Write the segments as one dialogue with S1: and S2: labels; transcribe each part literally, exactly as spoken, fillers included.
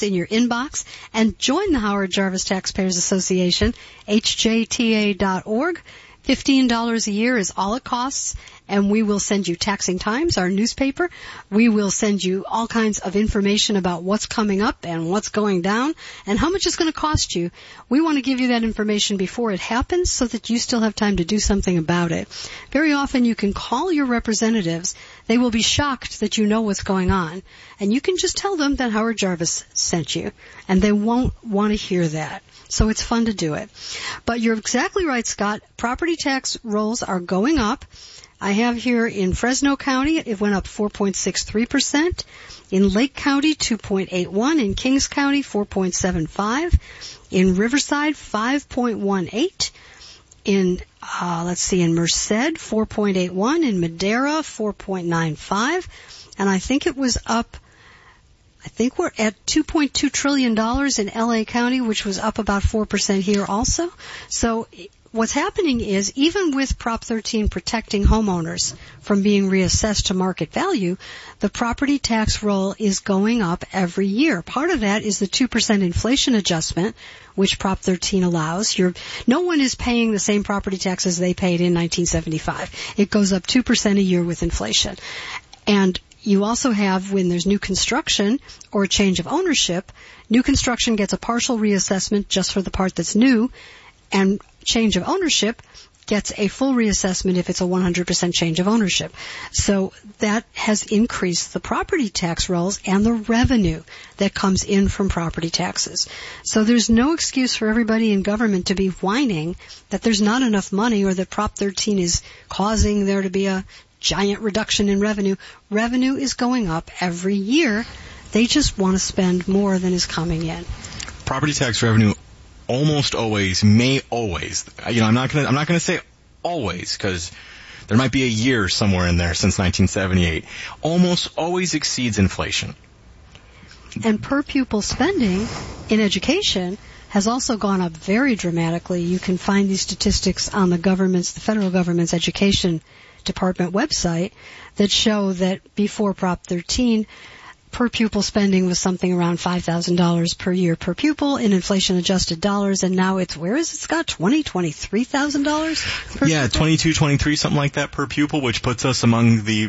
S1: in your inbox and join the Howard Jarvis Taxpayers Association, H J T A dot org. fifteen dollars a year is all it costs, and we will send you Taxing Times, our newspaper. We will send you all kinds of information about what's coming up and what's going down and how much it's going to cost you. We want to give you that information before it happens so that you still have time to do something about it. Very often you can call your representatives. They will be shocked that you know what's going on, and you can just tell them that Howard Jarvis sent you, and they won't want to hear that. So it's fun to do it. But you're exactly right, Scott. Property tax rolls are going up. I have here in Fresno County, it went up four point six three percent. In Lake County, two point eight one. In Kings County, four point seven five. In Riverside, five point one eight. In, uh, let's see, in Merced, four point eight one. In Madera, four point nine five. And I think it was up I think we're at two point two trillion dollars in L A County, which was up about four percent here also. So what's happening is, even with Prop thirteen protecting homeowners from being reassessed to market value, the property tax roll is going up every year. Part of that is the two percent inflation adjustment, which Prop thirteen allows. You're, no one is paying the same property taxes they paid in nineteen seventy-five. It goes up two percent a year with inflation. And you also have, when there's new construction or a change of ownership, new construction gets a partial reassessment just for the part that's new, and change of ownership gets a full reassessment if it's a one hundred percent change of ownership. So that has increased the property tax rolls and the revenue that comes in from property taxes. So there's no excuse for everybody in government to be whining that there's not enough money or that Prop thirteen is causing there to be a giant reduction in revenue. Revenue is going up every year. They just want to spend more than is coming in.
S2: Property tax revenue almost always, may always, you know, I'm not going to, I'm not going to say always, because there might be a year somewhere in there since nineteen seventy-eight, almost always exceeds inflation.
S1: And per pupil spending in education has also gone up very dramatically. You can find these statistics on the government's, the federal government's education department website that show that before Prop thirteen, per pupil spending was something around five thousand dollars per year per pupil in inflation-adjusted dollars, and now it's, where is it, Scott? twenty, twenty-three thousand dollars per
S2: Yeah,
S1: pupil?
S2: twenty-two, twenty-three, something like that per pupil, which puts us among the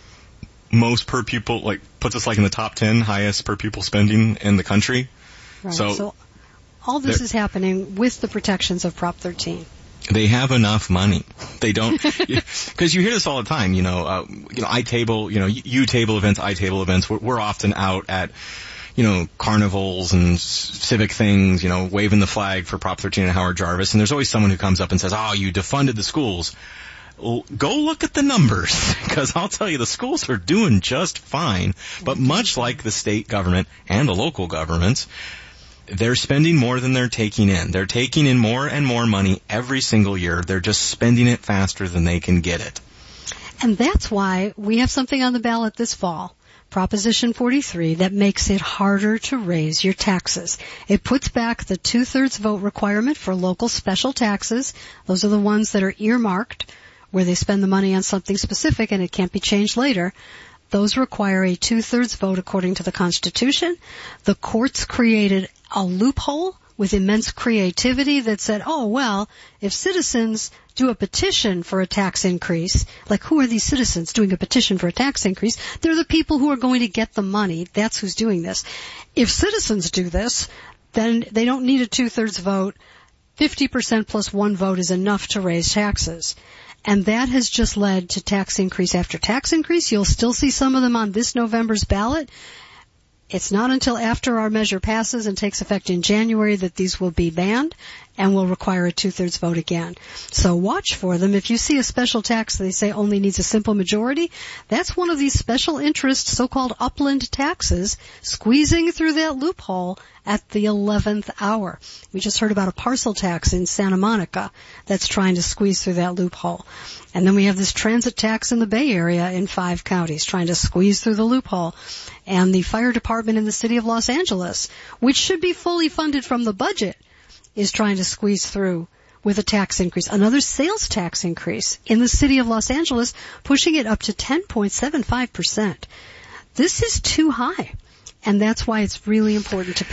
S2: most per pupil, like, puts us like in the top ten highest per pupil spending in the country.
S1: Right.
S2: So,
S1: so all this is happening with the protections of Prop thirteen.
S2: They have enough money. They don't, because you hear this all the time. You know, uh, you know, I table, you know, you table events, I table events. We're, we're often out at, you know, carnivals and civic things. You know, waving the flag for Prop thirteen and Howard Jarvis. And there's always someone who comes up and says, "Oh, you defunded the schools." Well, go look at the numbers, because I'll tell you, the schools are doing just fine. But much like the state government and the local governments, they're spending more than they're taking in. They're taking in more and more money every single year. They're just spending it faster than they can get it.
S1: And that's why we have something on the ballot this fall, Proposition forty-three, that makes it harder to raise your taxes. It puts back the two-thirds vote requirement for local special taxes. Those are the ones that are earmarked, where they spend the money on something specific and it can't be changed later. Those require a two-thirds vote according to the Constitution. The courts created a loophole with immense creativity that said, oh, well, if citizens do a petition for a tax increase, like, who are these citizens doing a petition for a tax increase? They're the people who are going to get the money. That's who's doing this. If citizens do this, then they don't need a two-thirds vote. fifty percent plus one vote is enough to raise taxes. And that has just led to tax increase after tax increase. You'll still see some of them on this November's ballot. It's not until after our measure passes and takes effect in January that these will be banned and will require a two-thirds vote again. So watch for them. If you see a special tax they say only needs a simple majority, that's one of these special interest, so-called upland taxes, squeezing through that loophole at the eleventh hour. We just heard about a parcel tax in Santa Monica that's trying to squeeze through that loophole. And then we have this transit tax in the Bay Area in five counties trying to squeeze through the loophole. And the fire department in the city of Los Angeles, which should be fully funded from the budget, is trying to squeeze through with a tax increase. Another sales tax increase in the city of Los Angeles, pushing it up to ten point seven five percent. This is too high. And that's why it's really important to